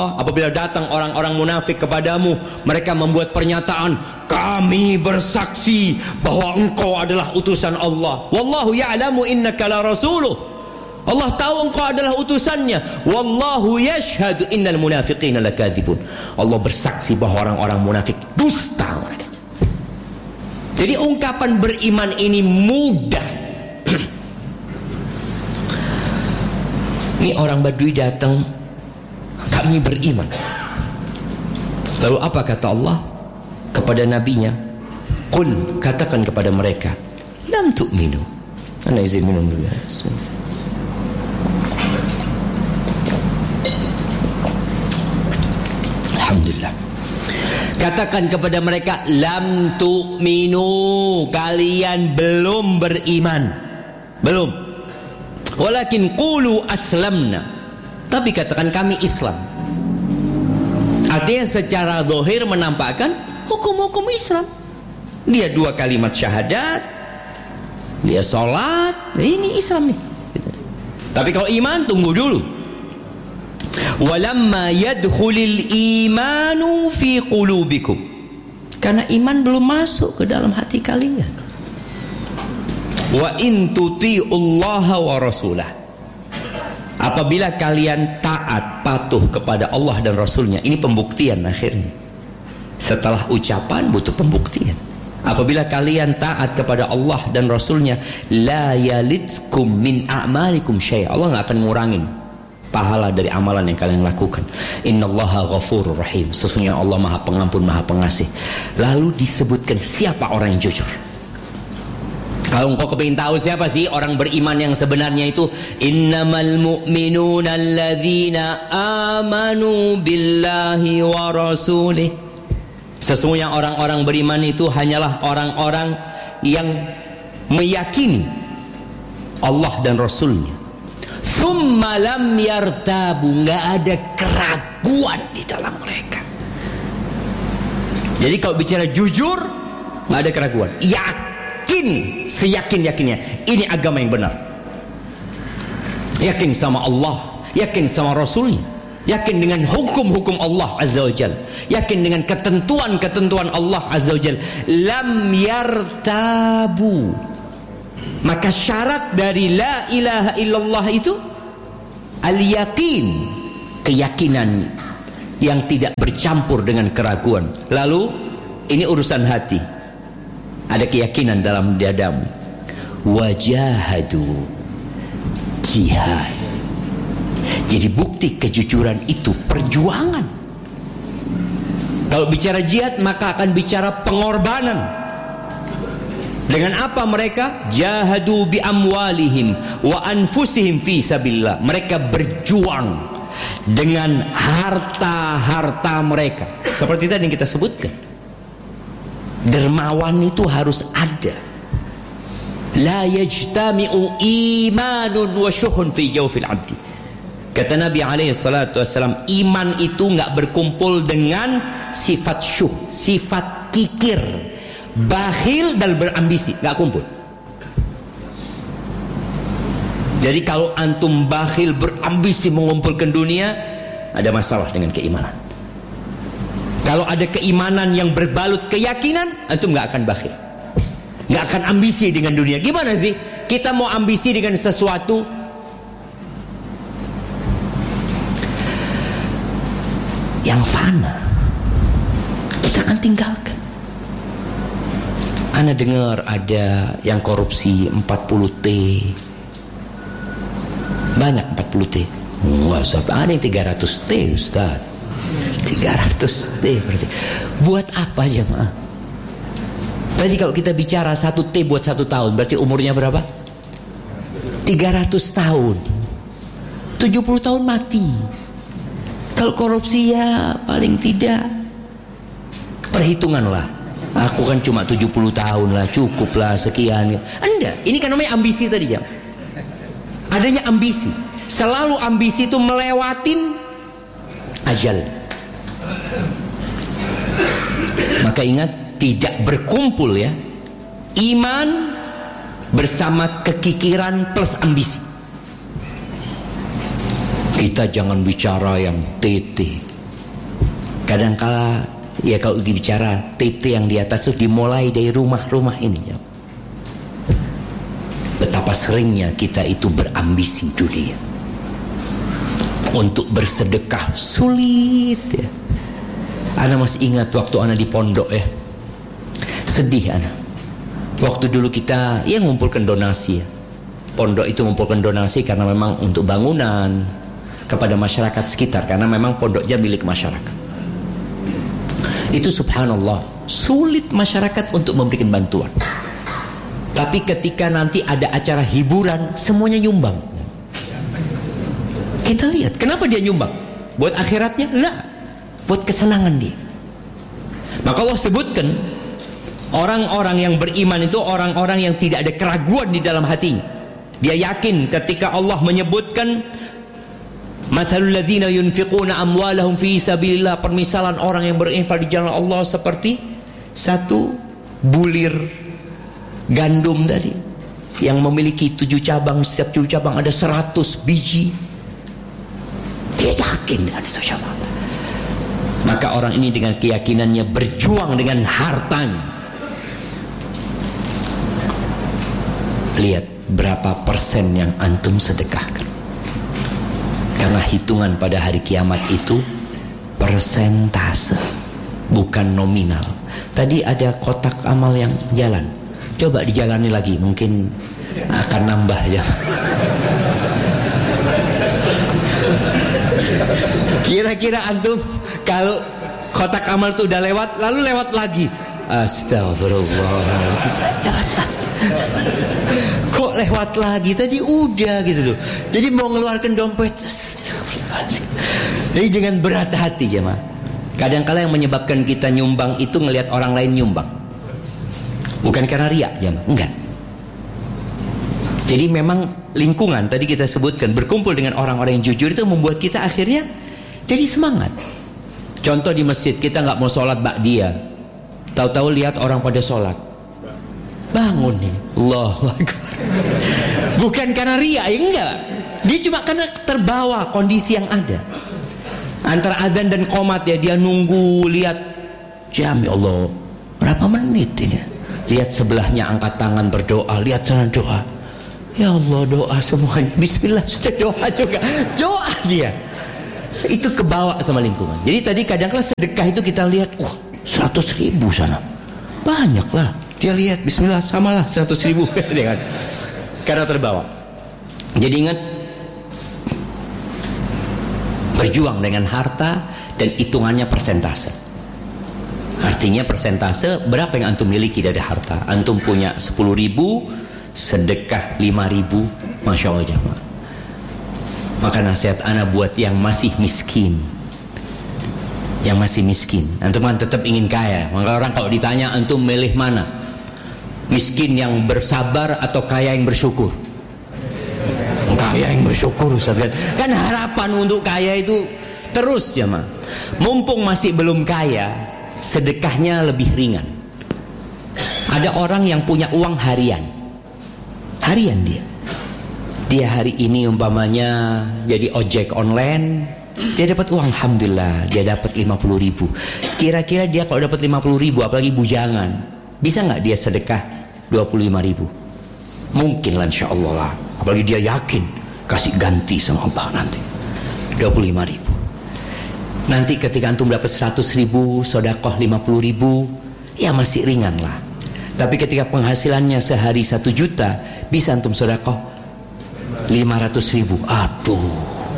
Allah, apabila datang orang-orang munafik kepadamu, mereka membuat pernyataan, kami bersaksi bahwa engkau adalah utusan Allah. Wallahu ya'lamu innaka la rasuluh. Allah tahu engkau adalah utusannya. Wallahu yashhadu innal munafiqina lakadzibun. Allah bersaksi bahwa orang-orang munafik dusta mereka. Jadi ungkapan beriman ini mudah. Ini orang Badui datang, kami beriman. Lalu apa kata Allah kepada nabinya? Qul, katakan kepada mereka, lam tu'minu. Ana izin minum dulu ya. Alhamdulillah. Katakan kepada mereka, lam tu'minu, kalian belum beriman. Belum. Walakin qulu aslamna, tapi katakan kami Islam. Artinya secara zahir menampakkan hukum-hukum Islam. Dia 2 kalimat syahadat, dia sholat, ini Islam nih. Tapi kalau iman, tunggu dulu. Walamma yadkhulil imanu fi qulubikum, karena iman belum masuk ke dalam hati kalian. Wa in tuti'ullaha wa rasulah, apabila kalian taat patuh kepada Allah dan Rasulnya. Ini pembuktian akhirnya. Setelah ucapan butuh pembuktian. Apabila kalian taat kepada Allah dan Rasulnya, la yalitkum min a'malikum syai', Allah gak akan ngurangin pahala dari amalan yang kalian lakukan. Innallaha ghafurur rahim, sesungguhnya Allah maha pengampun, maha pengasih. Lalu disebutkan siapa orang yang jujur. Kalau engkau kepingin tahu siapa sih orang beriman yang sebenarnya itu, innamal mu'minuna alladzina amanu billahi wa rasulih, sesungguhnya orang-orang beriman itu hanyalah orang-orang yang meyakini Allah dan Rasulnya. Tsumma lam yartabu, nggak ada keraguan di dalam mereka. Jadi kalau bicara jujur, nggak ada keraguan, yakin, seyakin-yakinnya ini agama yang benar. Yakin sama Allah, yakin sama Rasulnya, yakin dengan hukum-hukum Allah Azza wa Jal, yakin dengan ketentuan-ketentuan Allah Azza wa Jal. Lam yartabu, maka syarat dari la ilaha illallah itu al-yaqin, keyakinan yang tidak bercampur dengan keraguan. Lalu ini urusan hati, ada keyakinan dalam dadamu. Wajahadu, jihad. Jadi bukti kejujuran itu perjuangan. Kalau bicara jihad maka akan bicara pengorbanan. Dengan apa mereka? Jahadu bi amwalihim wa anfusihim fi sabilillah. Mereka berjuang dengan harta-harta mereka. Seperti tadi yang kita sebutkan, dermawan itu harus ada. La yajtami'u imanun wa syuhun fi jawfil abdi. Kata Nabi alaihi salatu wassalam, iman itu enggak berkumpul dengan sifat syuh, sifat kikir, bakhil dan berambisi, enggak kumpul. Jadi kalau antum bakhil, berambisi mengumpulkan dunia, ada masalah dengan keimanan. Kalau ada keimanan yang berbalut keyakinan, antum nggak akan bakhil, nggak akan ambisi dengan dunia. Gimana sih kita mau ambisi dengan sesuatu yang fana? Kita akan tinggalkan. Ana dengar ada yang korupsi 40T. Banyak 40T. Wah, Ustaz, ada yang 300T, Ustaz. 300T berarti. Buat apa jemaah? Tadi kalau kita bicara 1T buat 1 tahun, berarti umurnya berapa? 300 tahun. 70 tahun mati. Kalau korupsi ya paling tidak, perhitungan lah. Aku kan cuma 70 tahun lah, cukup lah sekian. Anda, ini kan namanya ambisi tadi ya. Adanya ambisi. Selalu ambisi itu melewatin ajal. Maka ingat, tidak berkumpul ya iman bersama kekikiran plus ambisi. Kita jangan bicara yang TT, Kadangkala ya kalau dibicara titik yang di atas itu dimulai dari rumah-rumah ini ya. Betapa seringnya kita itu berambisi dunia. Untuk bersedekah sulit ya. Ana masih ingat waktu ana di pondok ya. Sedih ana. Waktu dulu kita ya ngumpulkan donasi ya. Pondok itu mengumpulkan donasi karena memang untuk bangunan kepada masyarakat sekitar, karena memang pondoknya milik masyarakat. Itu subhanallah, sulit masyarakat untuk memberikan bantuan. Tapi ketika nanti ada acara hiburan, semuanya nyumbang. Kita lihat, kenapa dia nyumbang? Buat akhiratnya? Enggak. Buat kesenangan dia. Maka Allah sebutkan, orang-orang yang beriman itu orang-orang yang tidak ada keraguan di dalam hatinya. Dia yakin ketika Allah menyebutkan mathalul ladzina yunfiquna amwalahum fi sabilillah, permisalan orang yang berinfak di jalan Allah seperti satu bulir gandum tadi yang memiliki 7 cabang, setiap 7 cabang ada 100 biji. Dia yakin dengan itu cabang. Maka orang ini dengan keyakinannya berjuang dengan hartanya. Lihat berapa persen yang antum sedekahkan. Karena hitungan pada hari kiamat itu persentase, bukan nominal. Tadi ada kotak amal yang jalan, coba dijalani lagi, mungkin akan nambah ya. Kira-kira antum kalau kotak amal itu udah lewat, lalu lewat lagi, astagfirullah, kok lewat lagi, tadi udah gitu loh. Jadi mau ngeluarkan dompet, jadi dengan berat hati ya mah. Kadang-kala yang menyebabkan kita nyumbang itu ngelihat orang lain nyumbang, bukan karena riak ya mah, enggak. Jadi memang lingkungan tadi kita sebutkan, berkumpul dengan orang-orang yang jujur itu membuat kita akhirnya jadi semangat. Contoh di masjid, kita nggak mau sholat ba'diyah, tahu-tahu lihat orang pada sholat, bangun nih, Allahu Akbar. Bukan karena riya, ya enggak. Dia cuma karena terbawa kondisi yang ada. Antara adzan dan qomat ya, dia nunggu, lihat jam, ya Allah, berapa menit ini. Lihat sebelahnya angkat tangan berdoa, lihat sana doa. Ya Allah, doa semuanya. Bismillah, sudah doa juga. Doa dia. Itu kebawa sama lingkungan. Jadi tadi kadang-kadang sedekah itu kita lihat, 100.000 sana. Banyak lah. Dia lihat, bismillah, samalah 100.000. Karena terbawa. Jadi ingat, berjuang dengan harta dan hitungannya persentase. Artinya persentase berapa yang antum miliki dari harta. Antum punya 10.000, sedekah 5.000, Masya Allah jamaah. Maka nasihat ana buat yang masih miskin, yang masih miskin, antum kan tetap ingin kaya. Maka orang kalau ditanya antum milih mana, miskin yang bersabar atau kaya yang bersyukur? Kaya yang bersyukur, Ustaz. Kan harapan untuk kaya itu terus jamaah. Mumpung masih belum kaya, sedekahnya lebih ringan. Ada orang yang punya uang harian dia hari ini umpamanya jadi ojek online, dia dapat uang, alhamdulillah, dia dapat 50.000. Kira-kira dia kalau dapat 50.000, apalagi bujangan, bisa nggak dia sedekah 25.000? Mungkin lah, insya Allah lah. Apalagi dia yakin kasih ganti sama Allah nanti 25.000. Nanti ketika antum dapat 100.000, sedekah 50.000, ya masih ringan lah. Tapi ketika penghasilannya sehari 1 juta, bisa antum sedekah 500.000. Aduh,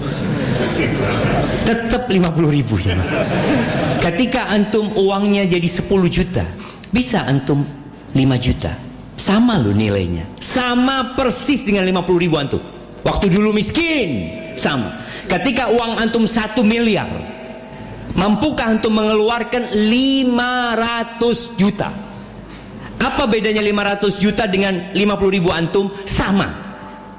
tetap 50.000 ya. Ketika antum uangnya jadi 10 juta, bisa antum 5 juta. Sama loh nilainya, sama persis dengan 50.000 antum. Waktu dulu miskin, sama. Ketika uang antum 1 miliar, mampukah antum mengeluarkan 500 juta? Apa bedanya 500 juta dengan 50.000 antum? Sama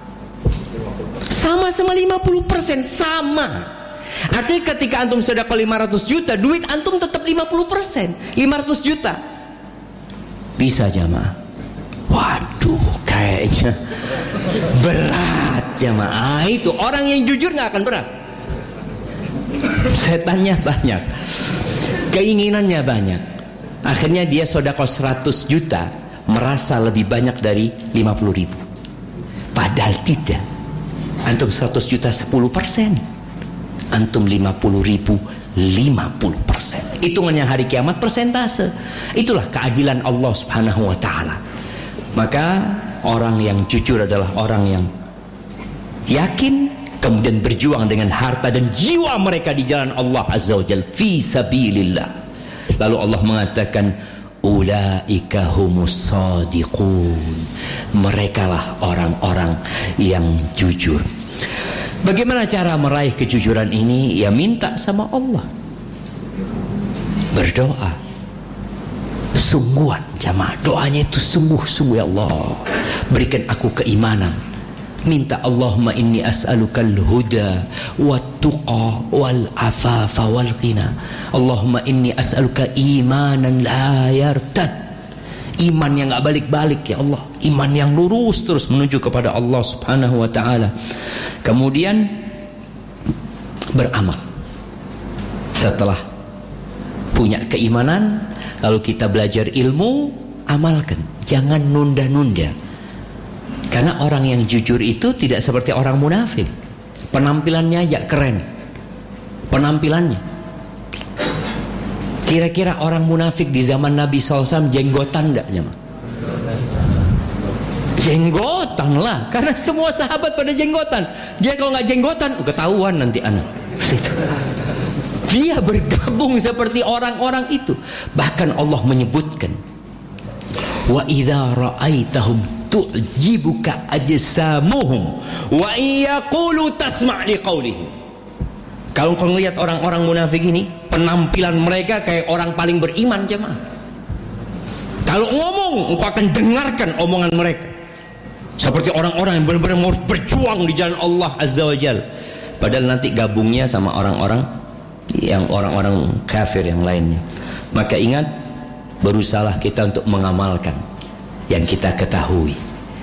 50%, sama. Artinya ketika antum sedekah 500 juta, duit antum tetap 50%, 500 juta. Bisa jamaah. Waduh, kayaknya berat jamaah. Itu orang yang jujur nggak akan berat. Setannya banyak. Keinginannya banyak. Akhirnya dia sedekah 100 juta, merasa lebih banyak dari 50 ribu. Padahal tidak. Antum 100 juta 10%, antum 50 ribu 50%. Hitungannya hari kiamat persentase. Itulah keadilan Allah Subhanahu wa ta'ala. Maka orang yang jujur adalah orang yang yakin, kemudian berjuang dengan harta dan jiwa mereka di jalan Allah Azza wa Jalla, fi sabilillah. Lalu Allah mengatakan, ulaika humus shadiqun. Merekalah orang-orang yang jujur. Bagaimana cara meraih kejujuran ini? Ya minta sama Allah, berdoa sungguhan jamaah. Doanya itu sungguh-sungguh. Ya Allah, berikan aku keimanan. Minta, Allahumma inni as'alukal huda wat tuqa wal afafa wal ghina. Allahumma inni as'aluka imanan la yartad. Iman yang gak balik-balik ya Allah. Iman yang lurus terus menuju kepada Allah Subhanahu wa ta'ala. Kemudian beramal. Setelah punya keimanan, lalu kita belajar ilmu, amalkan. Jangan nunda-nunda. Karena orang yang jujur itu tidak seperti orang munafik. Penampilannya aja keren, penampilannya. Kira-kira orang munafik di zaman Nabi SAW jenggotan enggak jemaah? Jenggotan lah, karena semua sahabat pada jenggotan. Dia kalau nggak jenggotan, ketahuan nanti anak. Dia bergabung seperti orang-orang itu. Bahkan Allah menyebutkan, wa idza ra'aitahum tu'jibuka ajsamuhum wa yaqulu tasma' liqaulihim. Kalau kau lihat orang-orang munafik ini, penampilan mereka kayak orang paling beriman jemaah. Kalau ngomong, engkau akan dengarkan omongan mereka seperti orang-orang yang benar-benar mau berjuang di jalan Allah Azza wa Jalla. Padahal nanti gabungnya sama orang-orang kafir yang lainnya. Maka ingat, berusahalah kita untuk mengamalkan yang kita ketahui.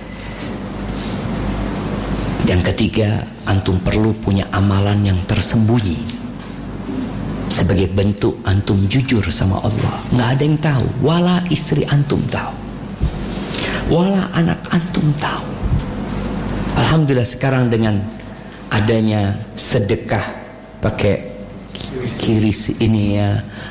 Yang ketiga, antum perlu punya amalan yang tersembunyi sebagai bentuk antum jujur sama Allah. Nggak ada yang tahu, wala istri antum tahu, wala anak antum tahu. Alhamdulillah sekarang dengan adanya sedekah pakai kiris ini ya,